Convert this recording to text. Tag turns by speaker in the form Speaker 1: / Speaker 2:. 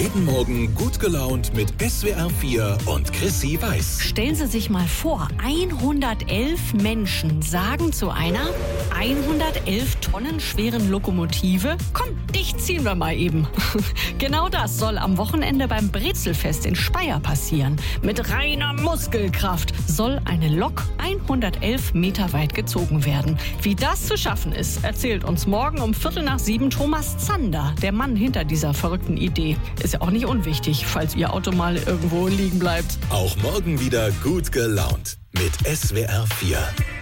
Speaker 1: Jeden Morgen gut gelaunt mit SWR 4 und Chrissy Weiß.
Speaker 2: Stellen Sie sich mal vor, 111 Menschen sagen zu einer 111 Tonnen schweren Lokomotive: Komm, dich ziehen wir mal eben. Genau das soll am Wochenende beim Brezelfest in Speyer passieren. Mit reiner Muskelkraft soll eine Lok 111 Meter weit gezogen werden. Wie das zu schaffen ist, erzählt uns morgen um 6:15 Thomas Zander, der Mann hinter dieser verrückten Idee. Ist ja auch nicht unwichtig, falls Ihr Auto mal irgendwo liegen bleibt.
Speaker 1: Auch morgen wieder gut gelaunt mit SWR 4.